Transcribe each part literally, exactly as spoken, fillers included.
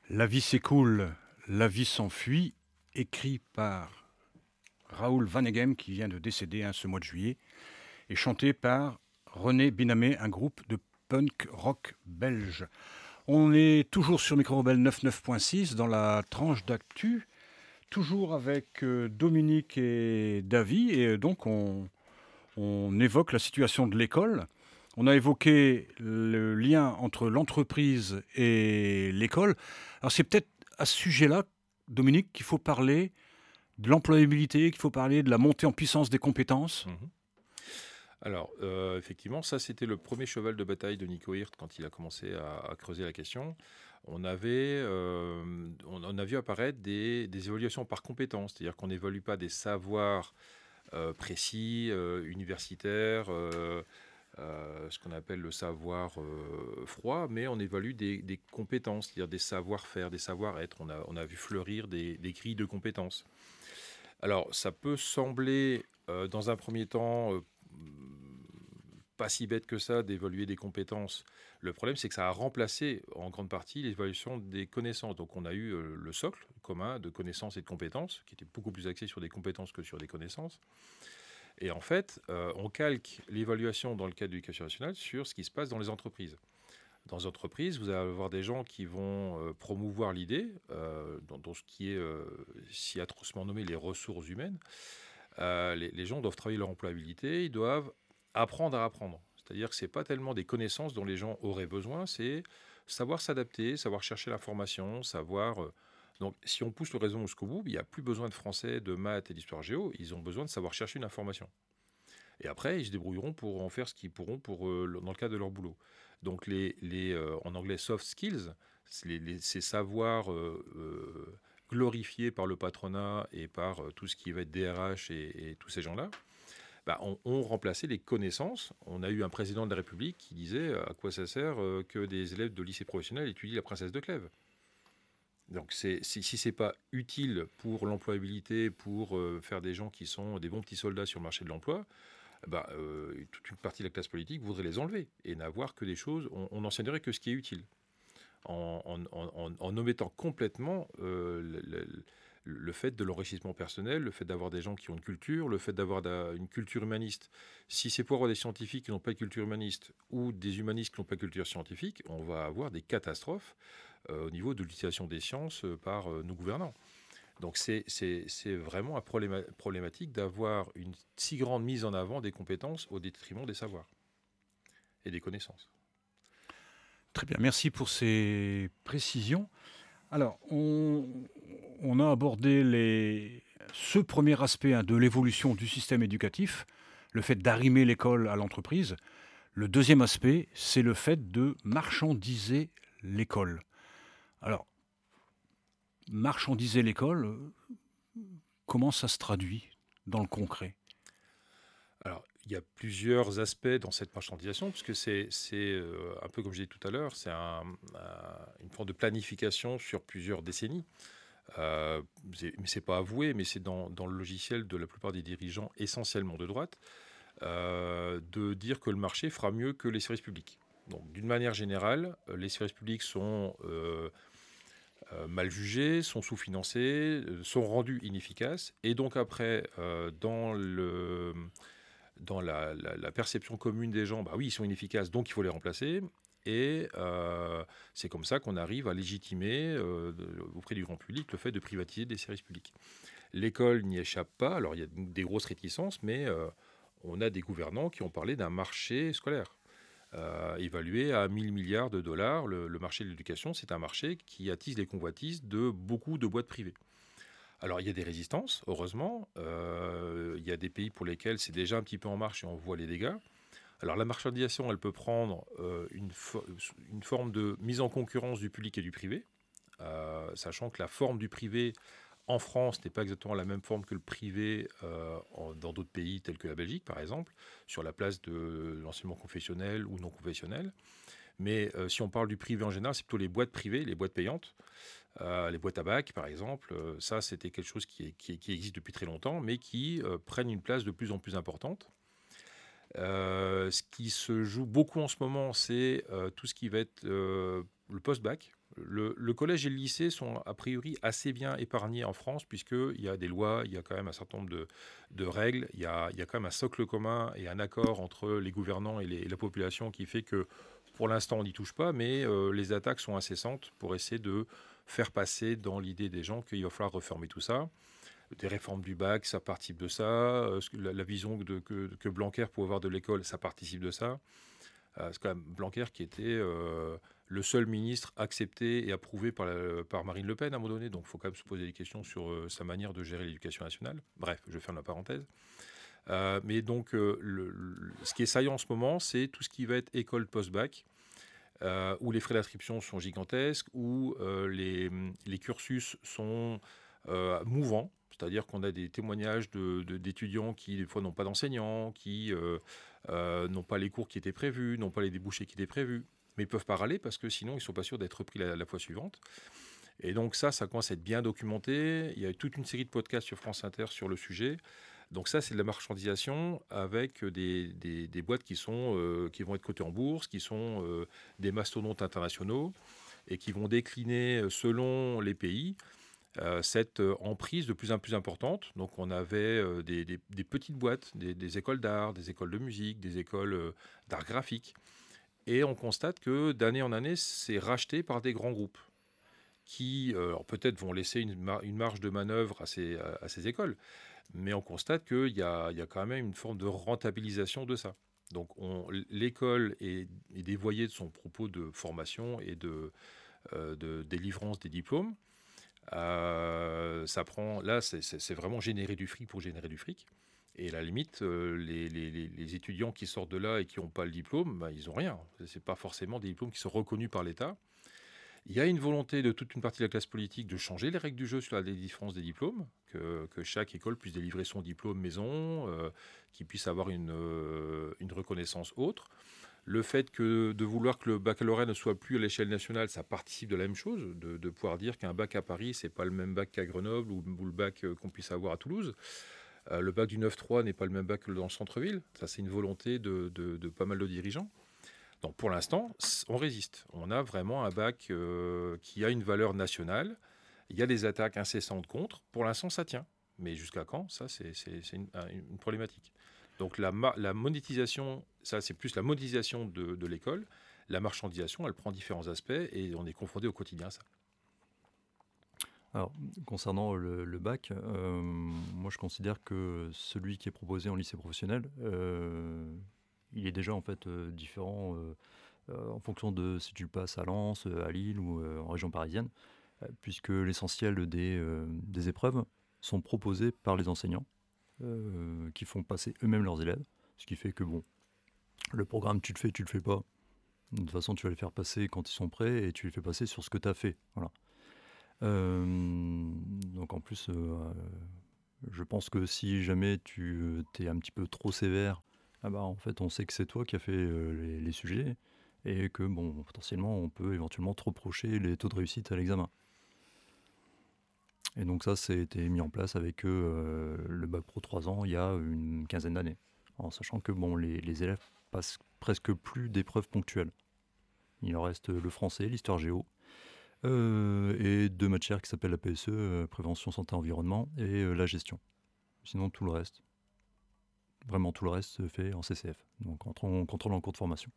La vie s'écoule, la vie s'enfuit, écrit par Raoul Vaneigem qui vient de décéder hein, ce mois de juillet, et chanté par René Binamé, un groupe de punk rock belge. On est toujours sur Micro Rebelle quatre-vingt-neuf point six dans la tranche d'actu, toujours avec euh, Dominique et Davy, et donc on, on évoque la situation de l'école. On a évoqué le lien entre l'entreprise et l'école. Alors c'est peut-être à ce sujet-là, Dominique, qu'il faut parler de l'employabilité, qu'il faut parler de la montée en puissance des compétences. Mmh. Alors, euh, effectivement, ça, c'était le premier cheval de bataille de Nico Hirt quand il a commencé à, à creuser la question. On avait, euh, on, on a vu apparaître des, des évaluations par compétences, c'est-à-dire qu'on n'évalue pas des savoirs euh, précis, euh, universitaires, euh, euh, ce qu'on appelle le savoir euh, froid, mais on évalue des, des compétences, c'est-à-dire des savoir-faire, des savoir-être. On a, on a vu fleurir des, des grilles de compétences. Alors, ça peut sembler, euh, dans un premier temps, euh, pas si bête que ça d'évaluer des compétences. Le problème, c'est que ça a remplacé en grande partie l'évaluation des connaissances. Donc, on a eu euh, le socle commun de connaissances et de compétences, qui était beaucoup plus axé sur des compétences que sur des connaissances. Et en fait, euh, on calque l'évaluation dans le cadre de l'éducation nationale sur ce qui se passe dans les entreprises. Dans les entreprises, vous allez avoir des gens qui vont euh, promouvoir l'idée, euh, dans, dans ce qui est euh, si atrocement nommé les ressources humaines. Euh, les, les gens doivent travailler leur employabilité, ils doivent apprendre à apprendre. C'est-à-dire que ce n'est pas tellement des connaissances dont les gens auraient besoin, c'est savoir s'adapter, savoir chercher l'information, savoir... euh, donc, si on pousse le raisonnement jusqu'au bout, il n'y a plus besoin de français, de maths et d'histoire géo, ils ont besoin de savoir chercher une information. Et après, ils se débrouilleront pour en faire ce qu'ils pourront pour, euh, dans le cadre de leur boulot. Donc, les, les, euh, en anglais, soft skills, les, les, ces savoirs euh, euh, glorifiés par le patronat et par euh, tout ce qui va être D R H et, et tous ces gens-là, bah, on, on remplacé les connaissances. On a eu un président de la République qui disait euh, à quoi ça sert euh, que des élèves de lycée professionnel étudient la princesse de Clèves. Donc c'est, si, si ce n'est pas utile pour l'employabilité, pour euh, faire des gens qui sont des bons petits soldats sur le marché de l'emploi, bah, euh, toute une partie de la classe politique voudrait les enlever et n'avoir que des choses, on, on n'enseignerait que ce qui est utile, en, en, en, en omettant complètement euh, le, le, le fait de l'enrichissement personnel, le fait d'avoir des gens qui ont une culture, le fait d'avoir da, une culture humaniste. Si c'est pour avoir des scientifiques qui n'ont pas de culture humaniste ou des humanistes qui n'ont pas de culture scientifique, on va avoir des catastrophes euh, au niveau de l'utilisation des sciences euh, par euh, nos gouvernants. Donc c'est, c'est, c'est vraiment un probléma- problématique d'avoir une si grande mise en avant des compétences au détriment des savoirs et des connaissances. Très bien, merci pour ces précisions. Alors, on, on a abordé les, ce premier aspect hein, de l'évolution du système éducatif, le fait d'arrimer l'école à l'entreprise. Le deuxième aspect, c'est le fait de marchandiser l'école. Alors, marchandiser l'école, euh, comment ça se traduit dans le concret? Alors, il y a plusieurs aspects dans cette marchandisation, puisque c'est, c'est euh, un peu comme je disais tout à l'heure, c'est un, un, une forme de planification sur plusieurs décennies. Euh, c'est, mais c'est pas avoué, mais c'est dans, dans le logiciel de la plupart des dirigeants, essentiellement de droite, euh, de dire que le marché fera mieux que les services publics. Donc, d'une manière générale, les services publics sont euh, euh, mal jugés, sont sous-financés, euh, sont rendus inefficaces, et donc après, euh, dans le dans la, la, la perception commune des gens, bah oui, ils sont inefficaces, donc il faut les remplacer. Et euh, c'est comme ça qu'on arrive à légitimer euh, auprès du grand public le fait de privatiser des services publics. L'école n'y échappe pas. Alors il y a des grosses réticences, mais euh, on a des gouvernants qui ont parlé d'un marché scolaire. Euh, évalué à mille milliards de dollars, le, le marché de l'éducation, c'est un marché qui attise les convoitises de beaucoup de boîtes privées. Alors, il y a des résistances, heureusement. Euh, il y a des pays pour lesquels c'est déjà un petit peu en marche et on voit les dégâts. Alors, la marchandisation, elle peut prendre euh, une, fo- une forme de mise en concurrence du public et du privé, euh, sachant que la forme du privé en France n'est pas exactement la même forme que le privé euh, en- dans d'autres pays tels que la Belgique, par exemple, sur la place de l'enseignement confessionnel ou non confessionnel. Mais euh, si on parle du privé en général, c'est plutôt les boîtes privées, les boîtes payantes. Euh, les boîtes à bac, par exemple, euh, ça, c'était quelque chose qui, est- qui- qui existe depuis très longtemps, mais qui euh, prennent une place de plus en plus importante. Euh, ce qui se joue beaucoup en ce moment, c'est euh, tout ce qui va être euh, le post-bac, le, le collège et le lycée sont a priori assez bien épargnés en France, puisqu'il y a des lois, il y a quand même un certain nombre de, de règles, il y, a, il y a quand même un socle commun et un accord entre les gouvernants et, les, et la population qui fait que pour l'instant on n'y touche pas, mais euh, les attaques sont incessantes pour essayer de faire passer dans l'idée des gens qu'il va falloir reformer tout ça. Des réformes du bac, ça participe de ça. Euh, la, la vision de, que, que Blanquer pouvait avoir de l'école, ça participe de ça. Euh, c'est quand même Blanquer qui était euh, le seul ministre accepté et approuvé par, la, par Marine Le Pen à un moment donné. Donc il faut quand même se poser des questions sur euh, sa manière de gérer l'éducation nationale. Bref, je ferme la parenthèse. Euh, mais donc, euh, le, le, ce qui est saillant en ce moment, c'est tout ce qui va être école post-bac, euh, où les frais d'inscription sont gigantesques, où euh, les, les cursus sont euh, mouvants. C'est-à-dire qu'on a des témoignages de, de, d'étudiants qui, des fois, n'ont pas d'enseignants, qui euh, euh, n'ont pas les cours qui étaient prévus, n'ont pas les débouchés qui étaient prévus, mais ils ne peuvent pas râler parce que sinon, ils ne sont pas sûrs d'être repris la, la fois suivante. Et donc ça, ça commence à être bien documenté. Il y a toute une série de podcasts sur France Inter sur le sujet. Donc ça, c'est de la marchandisation avec des, des, des boîtes qui, sont, euh, qui vont être cotées en bourse, qui sont euh, des mastodontes internationaux et qui vont décliner selon les pays Euh, cette euh, emprise de plus en plus importante. Donc on avait euh, des, des, des petites boîtes, des, des écoles d'art, des écoles de musique, des écoles euh, d'art graphique. Et on constate que d'année en année, c'est racheté par des grands groupes qui euh, alors peut-être vont laisser une, mar- une marge de manœuvre à ces, à, à ces écoles, mais on constate qu'il y a, il y a quand même une forme de rentabilisation de ça. Donc on, l'école est, est dévoyée de son propos de formation et de, euh, de délivrance des diplômes. Euh, ça prend, là, c'est, c'est, c'est vraiment générer du fric pour générer du fric. Et à la limite, euh, les, les, les, étudiants qui sortent de là et qui n'ont pas le diplôme, ben, ils n'ont rien. Ce n'est pas forcément des diplômes qui sont reconnus par l'État. Il y a une volonté de toute une partie de la classe politique de changer les règles du jeu sur la différence des diplômes, que, que chaque école puisse délivrer son diplôme maison, euh, qu'il puisse avoir une, euh, une reconnaissance autre. Le fait que de vouloir que le baccalauréat ne soit plus à l'échelle nationale, ça participe de la même chose, de, de pouvoir dire qu'un bac à Paris, c'est pas le même bac qu'à Grenoble ou, ou le bac qu'on puisse avoir à Toulouse. Euh, le bac du neuf trois n'est pas le même bac que dans le centre-ville. Ça, c'est une volonté de, de, de pas mal de dirigeants. Donc pour l'instant, on résiste. On a vraiment un bac euh, qui a une valeur nationale. Il y a des attaques incessantes contre. Pour l'instant, ça tient. Mais jusqu'à quand? Ça, c'est, c'est, c'est une, une problématique. Donc la, la monétisation, ça c'est plus la monétisation de, de l'école. La marchandisation, elle prend différents aspects et on est confronté au quotidien à ça. Alors, concernant le, le bac, euh, moi je considère que celui qui est proposé en lycée professionnel, euh, il est déjà en fait euh, différent euh, euh, en fonction de si tu le passes à Lens, à Lille ou euh, en région parisienne, euh, puisque l'essentiel des, euh, des épreuves sont proposées par les enseignants euh, qui font passer eux-mêmes leurs élèves, ce qui fait que bon, le programme tu le fais, tu le fais pas. De toute façon, tu vas les faire passer quand ils sont prêts et tu les fais passer sur ce que tu as fait. Voilà. Euh, donc en plus, euh, je pense que si jamais tu es un petit peu trop sévère, ah bah, en fait, on sait que c'est toi qui as fait euh, les, les sujets et que bon, potentiellement, on peut éventuellement te reprocher les taux de réussite à l'examen. Et donc ça, ça a été mis en place avec euh, le bac pro trois ans il y a une quinzaine d'années, en sachant que bon, les, les élèves passent presque plus d'épreuves ponctuelles. Il en reste le français, l'histoire géo, euh, et deux matières qui s'appellent la P S E, euh, prévention santé environnement, et euh, la gestion. Sinon tout le reste, vraiment tout le reste se fait en C C F, donc en contrôle en cours de formation.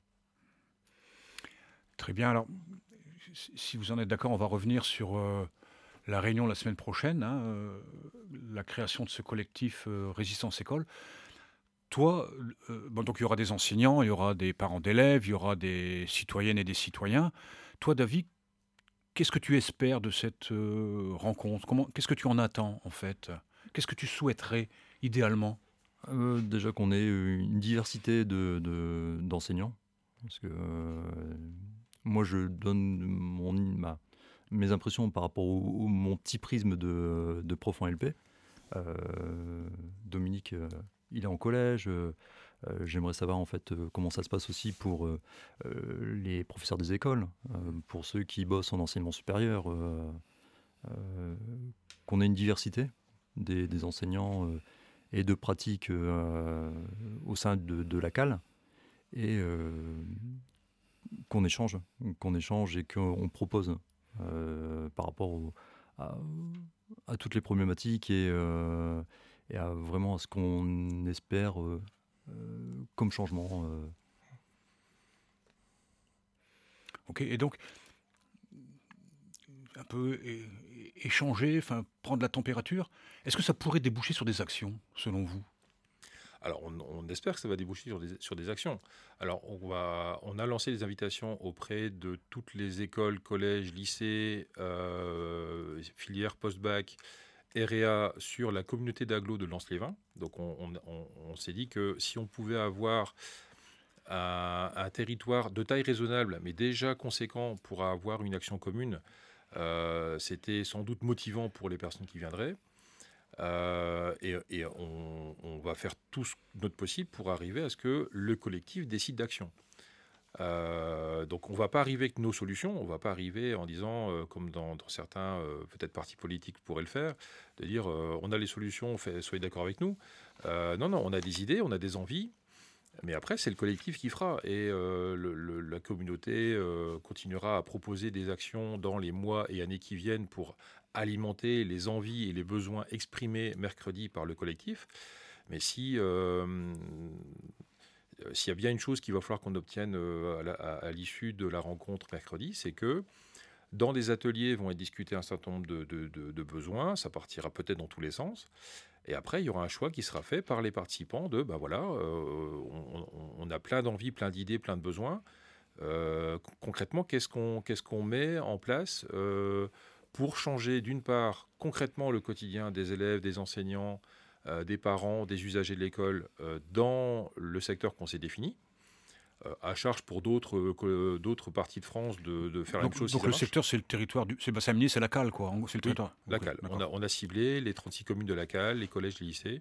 Très bien, alors si vous en êtes d'accord, on va revenir sur euh, la réunion la semaine prochaine, hein, euh, la création de ce collectif euh, Résistance École. Toi, euh, bon, donc il y aura des enseignants, il y aura des parents d'élèves, il y aura des citoyennes et des citoyens. Toi, David, qu'est-ce que tu espères de cette euh, rencontre? Comment, qu'est-ce que tu en attends, en fait? Qu'est-ce que tu souhaiterais, idéalement? euh, Déjà qu'on ait une diversité de, de, d'enseignants. Parce que euh, moi, je donne mon, ma, mes impressions par rapport au, au mon petit prisme de, de prof en L P. Euh, Dominique, euh, il est en collège. Euh, euh, j'aimerais savoir en fait euh, comment ça se passe aussi pour euh, euh, les professeurs des écoles, euh, pour ceux qui bossent en enseignement supérieur, euh, euh, qu'on ait une diversité des, des enseignants euh, et de pratiques euh, au sein de, de la C A L. Et euh, qu'on échange, qu'on échange et qu'on propose euh, par rapport au- à, à toutes les problématiques et, euh, et à vraiment à ce qu'on espère euh, euh, comme changement. euh. Ok, et donc, un peu é- é- échanger, enfin, prendre la température, est-ce que ça pourrait déboucher sur des actions, selon vous? Alors, on, on espère que ça va déboucher sur des, sur des actions. Alors, on, va, on a lancé des invitations auprès de toutes les écoles, collèges, lycées, euh, filières post-bac, R E A sur la communauté d'agglo de Lens-les-Vins. Donc, on, on- on- on s'est dit que si on pouvait avoir un, un territoire de taille raisonnable, mais déjà conséquent pour avoir une action commune, euh, c'était sans doute motivant pour les personnes qui viendraient. Euh, et et on, on va faire tout ce- notre possible pour arriver à ce que le collectif décide d'action. Euh, donc on ne va pas arriver avec nos solutions, on ne va pas arriver en disant, euh, comme dans, dans certains euh, peut-être partis politiques pourraient le faire, de dire euh, on a les solutions, fait- soyez d'accord avec nous. Euh, non, non, on a des idées, on a des envies, mais après c'est le collectif qui fera. Et euh, le- le- la communauté euh, continuera à proposer des actions dans les mois et années qui viennent pour alimenter les envies et les besoins exprimés mercredi par le collectif. Mais si euh, euh, s'il y a bien une chose qu'il va falloir qu'on obtienne euh, à la- à- à l'issue de la rencontre mercredi, c'est que dans des ateliers vont être discutés un certain nombre de, de- de- de besoins, ça partira peut-être dans tous les sens, et après il y aura un choix qui sera fait par les participants de, ben voilà, euh, on, on- on a plein d'envies, plein d'idées, plein de besoins. Euh, con- concrètement, qu'est-ce qu'on qu'est-ce qu'on met en place euh, pour changer d'une part concrètement le quotidien des élèves, des enseignants, euh, des parents, des usagers de l'école euh, dans le secteur qu'on s'est défini. Euh, à charge pour d'autres euh, que- d'autres parties de France de, de faire la même Donc, chose si donc ça le marche. secteur, c'est le territoire du... C'est Bassaminier, c'est la cale, quoi. En gros, c'est le Oui, territoire. la Ok, cale. On d'accord. a, on a ciblé les trente-six communes de la cale, les collèges, les lycées.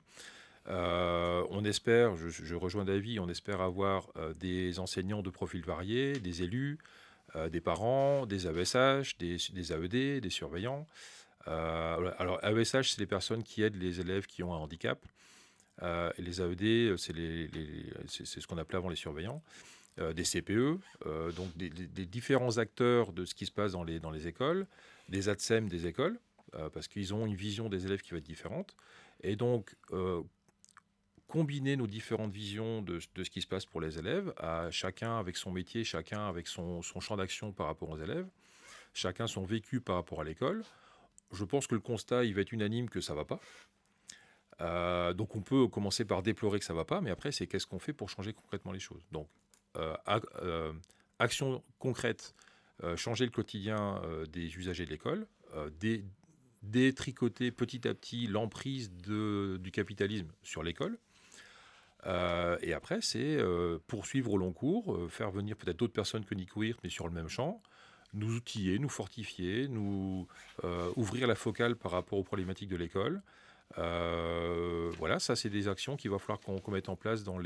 Euh, on espère, je, je rejoins David, on espère avoir euh, des enseignants de profils variés, des élus, euh, des parents, des A E S H, des, des A E D, des surveillants. Euh, voilà. Alors, A E S H, c'est les personnes qui aident les élèves qui ont un handicap. Euh, et les A E D, c'est les- les- c'est- c'est ce qu'on appelait avant les surveillants. Euh, des C P E, euh, donc des, des- des différents acteurs de ce qui se passe dans les, dans les écoles, des A T S E M des écoles, euh, parce qu'ils ont une vision des élèves qui va être différente. Et donc, euh, combiner nos différentes visions de, de ce qui se passe pour les élèves, à chacun avec son métier, chacun avec son, son champ d'action par rapport aux élèves, chacun son vécu par rapport à l'école. Je pense que le constat, il va être unanime que ça ne va pas. Euh, donc on peut commencer par déplorer que ça ne va pas, mais après, c'est qu'est-ce qu'on fait pour changer concrètement les choses. Donc, euh, ac- euh, action concrète, euh, changer le quotidien euh, des usagers de l'école, euh, dé- détricoter petit à petit l'emprise de- du capitalisme sur l'école. Euh, et après, c'est euh, poursuivre au long cours, euh, faire venir peut-être d'autres personnes que Nico Hirt, mais sur le même champ, nous outiller, nous fortifier, nous euh, ouvrir la focale par rapport aux problématiques de l'école. Euh, voilà, ça, c'est des actions qu'il va falloir qu'on qu'on mette en place dans les